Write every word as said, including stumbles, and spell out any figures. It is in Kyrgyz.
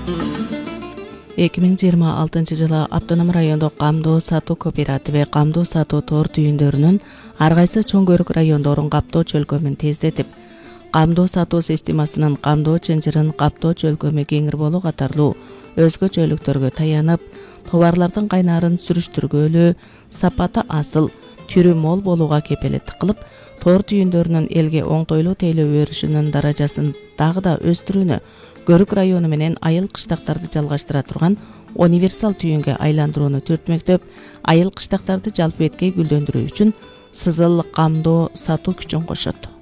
эки миң жыйырма алтынчы жылы Автоном райондук камдоо сатуу кооперативи камдоо сатуу тоор түйүндөрүнүн ар кайсы чоң көрүк райондорун каптоо чөлкөмүн тездетип, камдоо сатуу системасынын камдоо чынжырын каптоо чөлкөмү кеңир болуу катарлуу өзгөчөлүктөргө таянып, товарлардын кайнарын сүрүштүргөлүү, сапаты асыл, түрү мол болууга кепелеттик кылып, тоор түйүндөрүнүн элге оңтойлуу тейлөө өрүшүнүн даражасын дагы да өстүрүүнү, Көрүк району менен айыл кыштактарды жалгаштыра турган универсал түйүнгө айландырууну түртмөктөп, айыл кыштактарды жалпы эткей гүлдөндүрүү үчүн Сызыл камдоо сатуу күчүн кошот.